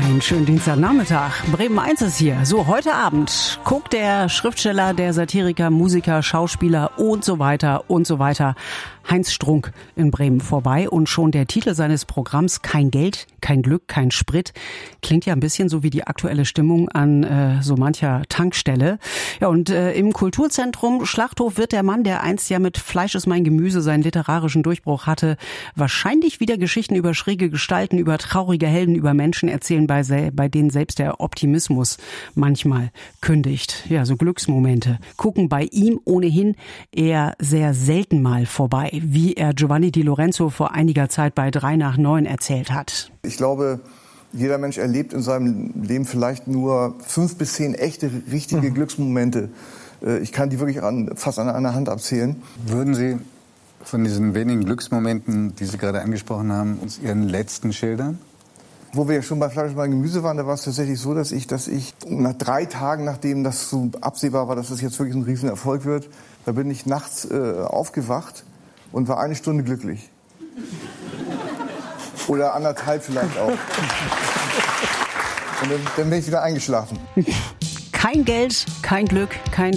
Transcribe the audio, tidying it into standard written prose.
Einen schönen Dienstagnachmittag. Bremen 1 ist hier. So, heute Abend guckt der Schriftsteller, der Satiriker, Musiker, Schauspieler und so weiter Heinz Strunk in Bremen vorbei. Und schon der Titel seines Programms Kein Geld, kein Glück, kein Sprit klingt ja ein bisschen so wie die aktuelle Stimmung an so mancher Tankstelle. Ja, und im Kulturzentrum Schlachthof wird der Mann, der einst ja mit Fleisch ist mein Gemüse seinen literarischen Durchbruch hatte, wahrscheinlich wieder Geschichten über schräge Gestalten, über traurige Helden, über Menschen erzählen, bei denen selbst der Optimismus manchmal kündigt. Ja, so Glücksmomente gucken bei ihm ohnehin eher sehr selten mal vorbei, wie er Giovanni Di Lorenzo vor einiger Zeit bei 3 nach 9 erzählt hat. Ich glaube, jeder Mensch erlebt in seinem Leben vielleicht nur 5 bis 10 echte, richtige Glücksmomente. Ich kann die wirklich fast an einer Hand abzählen. Würden Sie von diesen wenigen Glücksmomenten, die Sie gerade angesprochen haben, uns Ihren letzten schildern? Wo wir ja schon bei Fleisch und Gemüse waren, da war es tatsächlich so, dass ich nach 3 Tagen, nachdem das so absehbar war, dass das jetzt wirklich ein Riesenerfolg wird, da bin ich nachts aufgewacht und war 1 Stunde glücklich. Oder 1,5 vielleicht auch. Und dann bin ich wieder eingeschlafen. Kein Geld, kein Glück, kein